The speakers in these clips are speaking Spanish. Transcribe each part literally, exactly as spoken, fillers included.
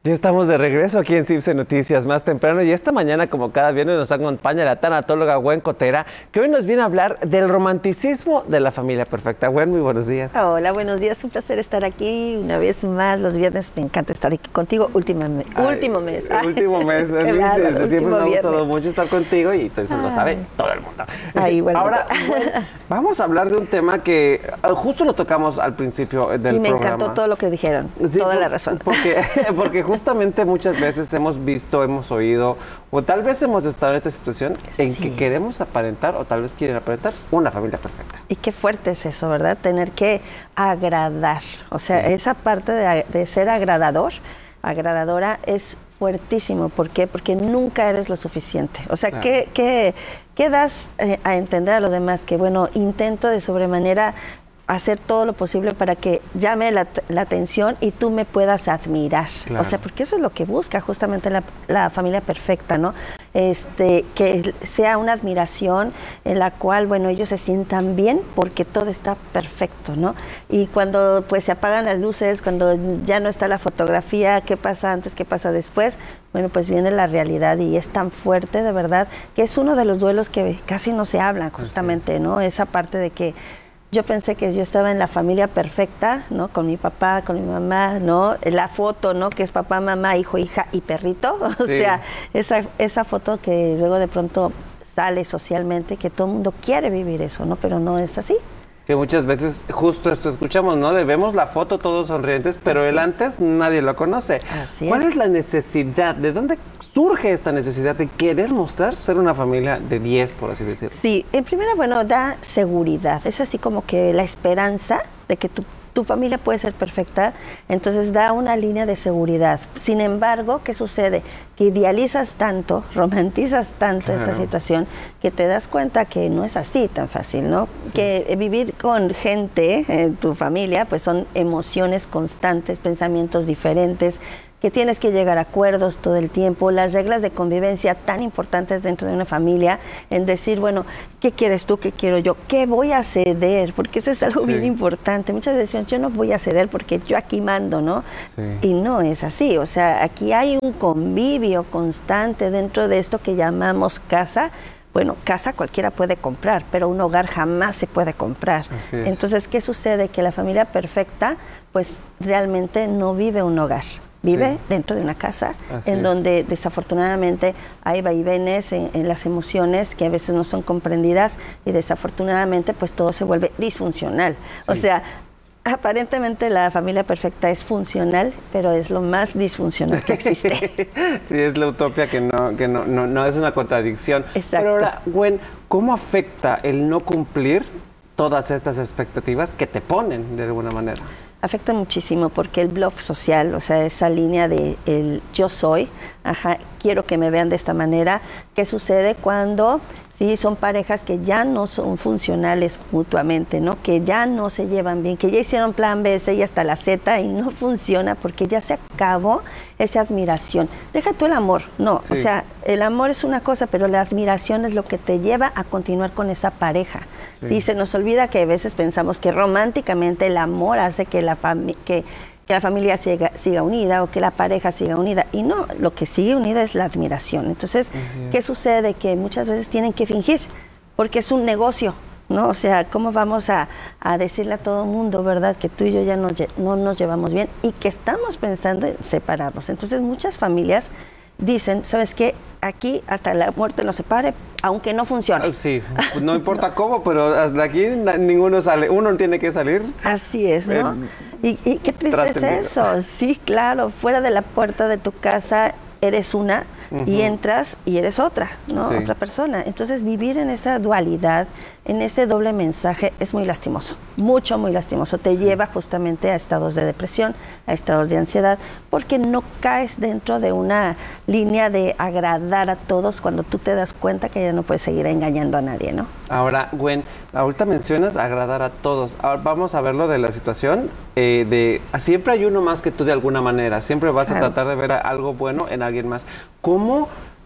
Ya estamos de regreso aquí en CIBSE Noticias más temprano y esta mañana, como cada viernes, nos acompaña la tanatóloga Gwen Cotera, que hoy nos viene a hablar del romanticismo de la familia perfecta. Gwen, muy buenos días. Hola, buenos días, un placer estar aquí una vez más. Los viernes me encanta estar aquí contigo. Última me Ay, último mes. Ay, último mes. Claro, siempre último me ha gustado viernes. mucho estar contigo y entonces Ay. lo sabe todo el mundo. Ay, bueno, Ahora, Gwen, vamos a hablar de un tema que justo lo tocamos al principio del programa. Y me programa. encantó todo lo que dijeron, sí, toda por, la razón. Porque, porque justamente muchas veces hemos visto, hemos oído, o tal vez hemos estado en esta situación sí. en que queremos aparentar, o tal vez quieren aparentar, una familia perfecta. Y qué fuerte es eso, ¿verdad? Tener que agradar. O sea, sí. esa parte de, de ser agradador, agradadora, es fuertísimo. ¿Por qué? Porque nunca eres lo suficiente. O sea, claro. ¿qué, qué, qué das eh, a entender a los demás? Que, bueno, intento de sobremanera hacer todo lo posible para que llame la, la atención y tú me puedas admirar. Claro. O sea, porque eso es lo que busca justamente la, la familia perfecta, ¿no? Este, que sea una admiración en la cual, bueno, ellos se sientan bien porque todo está perfecto, ¿no? Y cuando pues se apagan las luces, cuando ya no está la fotografía, ¿qué pasa antes, qué pasa después? Bueno, pues viene la realidad y es tan fuerte, de verdad, que es uno de los duelos que casi no se habla, justamente, ¿no? Esa parte de que yo pensé que yo estaba en la familia perfecta, ¿no? Con mi papá, con mi mamá, ¿no? La foto, ¿no? Que es papá, mamá, hijo, hija y perrito. O sí. sea, esa, esa foto que luego de pronto sale socialmente, que todo el mundo quiere vivir eso, ¿no? Pero no es así. Que muchas veces justo esto escuchamos, ¿no? De vemos la foto todos sonrientes, pero Así el antes es. nadie lo conoce. Así ¿Cuál es. es la necesidad? ¿De dónde surge esta necesidad de querer mostrar ser una familia de diez, por así decirlo? Sí, en primera, bueno, da seguridad. Es así como que la esperanza de que tu, tu familia puede ser perfecta, entonces da una línea de seguridad. Sin embargo, ¿qué sucede? Que idealizas tanto, romantizas tanto claro. esta situación, que te das cuenta que no es así tan fácil, ¿no? Sí. Que vivir con gente en tu familia, pues son emociones constantes, pensamientos diferentes, que tienes que llegar a acuerdos todo el tiempo, las reglas de convivencia tan importantes dentro de una familia, en decir, bueno, ¿qué quieres tú? ¿Qué quiero yo? ¿Qué voy a ceder? Porque eso es algo sí. bien importante. Muchas veces dicen, yo no voy a ceder porque yo aquí mando, ¿no? Sí. Y no es así. O sea, aquí hay un convivio constante dentro de esto que llamamos casa. Bueno, casa cualquiera puede comprar, pero un hogar jamás se puede comprar. Entonces, ¿qué sucede? Que la familia perfecta, pues realmente no vive un hogar. Vive sí. dentro de una casa Así en es. donde desafortunadamente hay vaivenes en, en las emociones que a veces no son comprendidas y desafortunadamente pues todo se vuelve disfuncional. Sí. O sea, aparentemente la familia perfecta es funcional, pero es lo más disfuncional que existe. Sí, es la utopía que no, que no, no, no es una contradicción. Exacto. Pero ahora, Gwen, ¿cómo afecta el no cumplir todas estas expectativas que te ponen de alguna manera? Afecta muchísimo porque el bluff social, o sea, esa línea de el yo soy, ajá, quiero que me vean de esta manera. ¿Qué sucede cuando sí son parejas que ya no son funcionales mutuamente, ¿no? Que ya no se llevan bien, que ya hicieron plan B, C y hasta la Z y no funciona porque ya se acabó esa admiración. Deja tú el amor, no, sí. o sea, el amor es una cosa, pero la admiración es lo que te lleva a continuar con esa pareja. Sí, sí se nos olvida que a veces pensamos que románticamente el amor hace que la familia que que la familia siga, siga unida o que la pareja siga unida. Y no, lo que sigue unida es la admiración. Entonces, ¿qué sucede? Que muchas veces tienen que fingir, porque es un negocio, ¿no? O sea, ¿cómo vamos a, a decirle a todo el mundo, verdad, que tú y yo ya no, no nos llevamos bien y que estamos pensando en separarnos? Entonces, muchas familias dicen, ¿sabes qué? Aquí hasta la muerte nos separe, aunque no funcione. Sí, no importa cómo, pero hasta aquí ninguno sale, uno tiene que salir. Así es, ¿no? Eh, y, y qué triste es eso. Sí, claro, fuera de la puerta de tu casa eres una uh-huh. y entras y eres otra, ¿no? Sí. Otra persona. Entonces vivir en esa dualidad, en ese doble mensaje es muy lastimoso, mucho, muy lastimoso. Te sí. lleva justamente a estados de depresión, a estados de ansiedad, porque no caes dentro de una línea de agradar a todos cuando tú te das cuenta que ya no puedes seguir engañando a nadie, ¿no? Ahora, Gwen, ahorita mencionas agradar a todos. Ahora vamos a ver lo de la situación eh, de siempre hay uno más que tú de alguna manera, siempre vas claro. a tratar de ver algo bueno en alguien más. ¿Cómo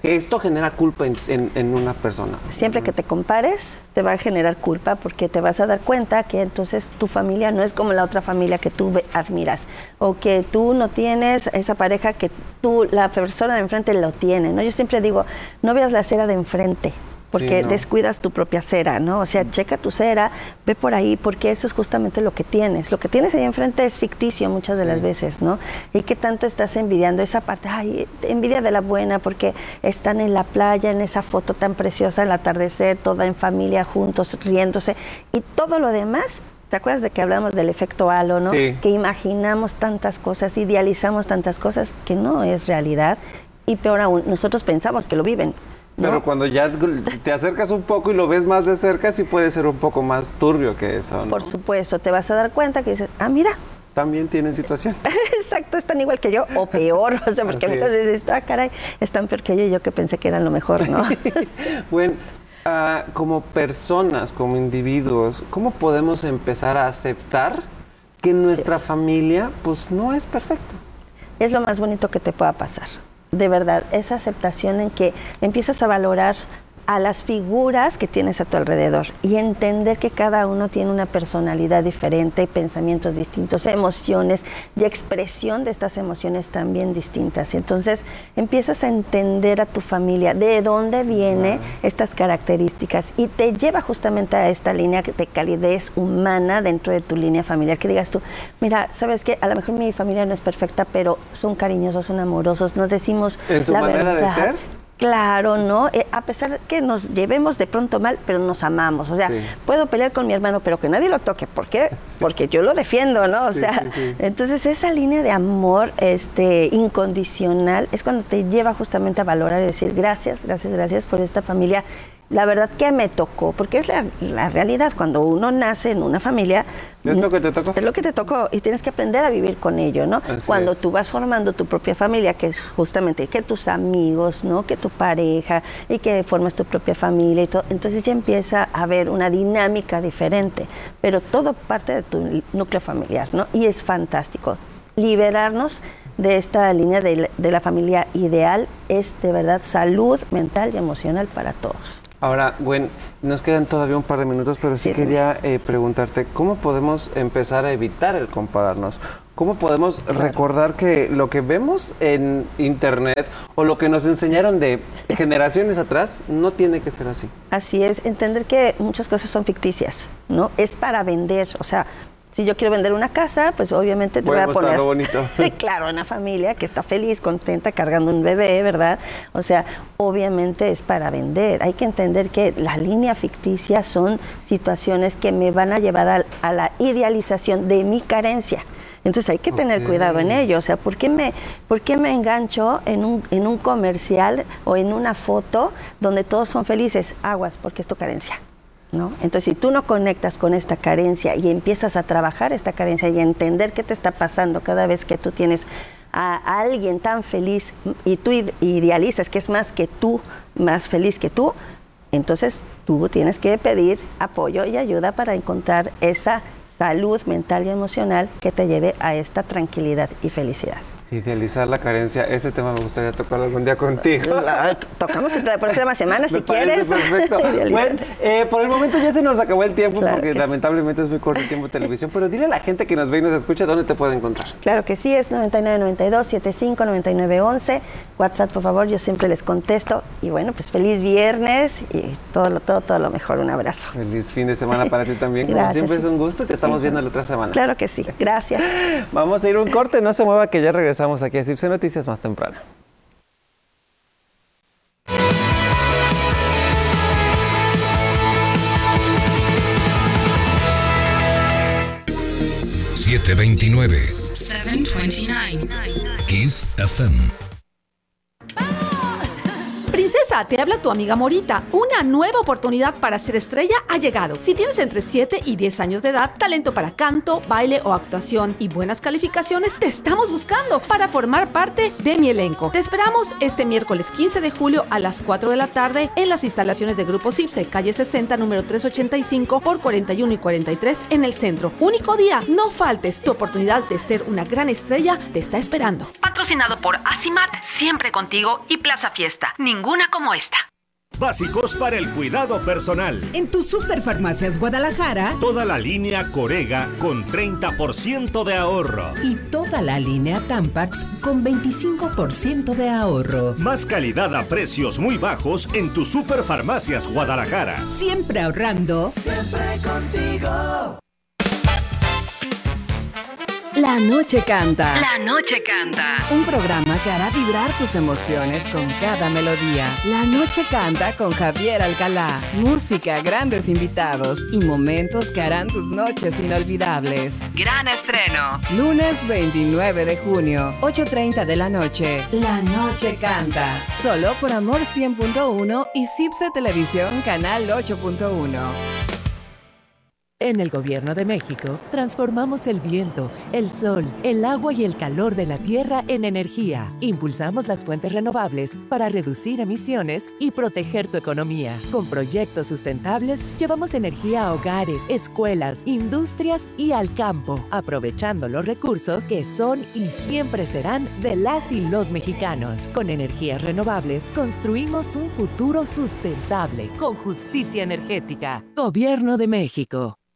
esto genera culpa en, en, en una persona. Siempre que te compares, te va a generar culpa porque te vas a dar cuenta que entonces tu familia no es como la otra familia que tú admiras, o que tú no tienes esa pareja que tú, la persona de enfrente lo tiene, ¿no? Yo siempre digo, no veas la acera de enfrente, porque sí, no. descuidas tu propia cera, ¿no? O sea, checa tu cera, ve por ahí, porque eso es justamente lo que tienes. Lo que tienes ahí enfrente es ficticio muchas de sí. las veces, ¿no? Y que tanto estás envidiando esa parte, ay, envidia de la buena, porque están en la playa, en esa foto tan preciosa, el atardecer, toda en familia, juntos, riéndose, y todo lo demás. ¿Te acuerdas de que hablamos del efecto halo, no? Sí. Que imaginamos tantas cosas, idealizamos tantas cosas que no es realidad, y peor aún, nosotros pensamos que lo viven. ¿No? Pero cuando ya te acercas un poco y lo ves más de cerca, sí puede ser un poco más turbio que eso, ¿no? Por supuesto, te vas a dar cuenta que dices, ah, mira. También tienen situación. Exacto, están igual que yo, o peor, o sea, porque muchas veces dices, ah, caray, están peor que yo y yo que pensé que eran lo mejor, ¿no? Bueno, uh, como personas, como individuos, ¿cómo podemos empezar a aceptar que nuestra sí. familia, pues, no es perfecta? Es lo más bonito que te pueda pasar. De verdad, esa aceptación en que empiezas a valorar a las figuras que tienes a tu alrededor y entender que cada uno tiene una personalidad diferente, pensamientos distintos, emociones y expresión de estas emociones también distintas. Entonces empiezas a entender a tu familia, de dónde vienen wow. estas características, y te lleva justamente a esta línea de calidez humana dentro de tu línea familiar, que digas tú, mira, ¿sabes qué? A lo mejor mi familia no es perfecta, pero son cariñosos, son amorosos, nos decimos ¿en su la manera verdad. de ser? Claro, ¿no? Eh, a pesar que nos llevemos de pronto mal, pero nos amamos. O sea, sí. puedo pelear con mi hermano, pero que nadie lo toque. ¿Por qué? Porque yo lo defiendo, ¿no? O sí, sea, sí, sí. entonces esa línea de amor este, incondicional es cuando te lleva justamente a valorar y decir gracias, gracias, gracias por esta familia. La verdad que me tocó, porque es la, la realidad, cuando uno nace en una familia... ¿Es lo que te tocó? Es lo que te tocó, y tienes que aprender a vivir con ello, ¿no? Así cuando es. tú vas formando tu propia familia, que es justamente que tus amigos, ¿no? Que tu pareja, y que formas tu propia familia y todo, entonces ya empieza a haber una dinámica diferente, pero todo parte de tu núcleo familiar, ¿no? Y es fantástico. Liberarnos de esta línea de, de la familia ideal es de verdad salud mental y emocional para todos. Ahora, Gwen, nos quedan todavía un par de minutos, pero sí, sí quería eh, preguntarte, ¿cómo podemos empezar a evitar el compararnos? ¿Cómo podemos claro. recordar que lo que vemos en internet o lo que nos enseñaron de generaciones atrás no tiene que ser así? Así es, entender que muchas cosas son ficticias, ¿no? Es para vender, o sea... Si yo quiero vender una casa, pues obviamente te voy a poner... bonito. Claro, una familia que está feliz, contenta, cargando un bebé, ¿verdad? O sea, obviamente es para vender. Hay que entender que la línea ficticia son situaciones que me van a llevar a, a la idealización de mi carencia. Entonces hay que tener okay. cuidado en ello. O sea, ¿por qué me, por qué me engancho en un, en un comercial o en una foto donde todos son felices? Aguas, porque es tu carencia. ¿No? Entonces, si tú no conectas con esta carencia y empiezas a trabajar esta carencia y a entender qué te está pasando cada vez que tú tienes a, a alguien tan feliz y tú idealizas que es más que tú, más feliz que tú, entonces tú tienes que pedir apoyo y ayuda para encontrar esa salud mental y emocional que te lleve a esta tranquilidad y felicidad. Idealizar la carencia, ese tema me gustaría tocarlo algún día contigo. La, tocamos la próxima semana si quieres. Perfecto. Bueno, eh, por el momento ya se nos acabó el tiempo claro porque lamentablemente sí. es muy corto el tiempo de televisión, pero dile a la gente que nos ve y nos escucha dónde te puede encontrar. Claro que sí, es noventa y nueve noventa y dos, setenta y cinco, noventa y nueve once. WhatsApp, por favor, yo siempre les contesto. Y bueno, pues feliz viernes y todo lo, todo, todo lo mejor. Un abrazo. Feliz fin de semana para ti también. Como Gracias, siempre sí. es un gusto. Te estamos viendo la otra semana. Claro que sí. Gracias. Vamos a ir a un corte. No se mueva que ya regresamos aquí a Cipse Noticias más temprano. siete veintinueve. setecientos veintinueve. Kiss F M. Princesa, te habla tu amiga Morita. Una nueva oportunidad para ser estrella ha llegado. Si tienes entre siete y diez años de edad, talento para canto, baile o actuación y buenas calificaciones, te estamos buscando para formar parte de mi elenco. Te esperamos este miércoles quince de julio a las cuatro de la tarde en las instalaciones de Grupo Cipse, calle sesenta, número trescientos ochenta y cinco por cuarenta y uno y cuarenta y tres en el centro. Único día, no faltes. Tu oportunidad de ser una gran estrella te está esperando. Patrón Patrocinado por Asimat, siempre contigo, y Plaza Fiesta. Ninguna como esta. Básicos para el cuidado personal. En tu Superfarmacias Guadalajara, Toda la línea Corega con treinta por ciento de ahorro. y toda la línea Tampax con veinticinco por ciento de ahorro. Más calidad a precios muy bajos en tu Superfarmacias Guadalajara. Siempre ahorrando. Siempre contigo. La Noche Canta. La noche canta. Un programa que hará vibrar tus emociones con cada melodía. La Noche Canta con Javier Alcalá. Música, grandes invitados y momentos que harán tus noches inolvidables. Gran estreno. Lunes veintinueve de junio, ocho treinta de la noche. La Noche Canta. Solo por Amor cien punto uno y Cipse Televisión Canal ocho punto uno. En el Gobierno de México, transformamos el viento, el sol, el agua y el calor de la tierra en energía. Impulsamos las fuentes renovables para reducir emisiones y proteger tu economía. Con proyectos sustentables, llevamos energía a hogares, escuelas, industrias y al campo, aprovechando los recursos que son y siempre serán de las y los mexicanos. Con energías renovables, construimos un futuro sustentable, con justicia energética. Gobierno de México.